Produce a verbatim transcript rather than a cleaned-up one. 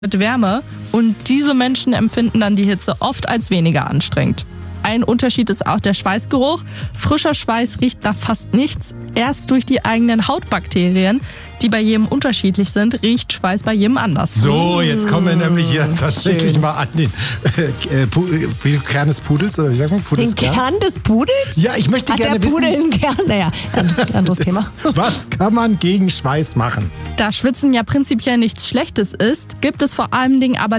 mit Wärme und diese Menschen empfinden dann die Hitze oft als weniger anstrengend. Ein Unterschied ist auch der Schweißgeruch. Frischer Schweiß riecht nach fast nichts. Erst durch die eigenen Hautbakterien, die bei jedem unterschiedlich sind, riecht Schweiß bei jedem anders. So, jetzt kommen wir nämlich hier tatsächlich schön. mal an den äh, Pu- äh, Kern des Pudels, oder wie sagt man? Pudels Den Kern des Pudels? Ja, ich möchte Hat gerne der Pudel wissen, einen Kern? Naja, anderes, anderes Thema. was kann man gegen Schweiß machen? Da Schwitzen ja prinzipiell nichts Schlechtes ist, gibt es vor allen Dingen aber